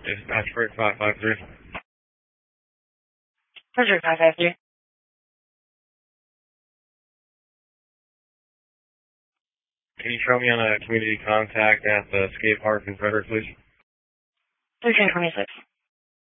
Ashford 553. Pleasure, 553. Can you show me on a community contact at the skate park in Frederick, please? 1326.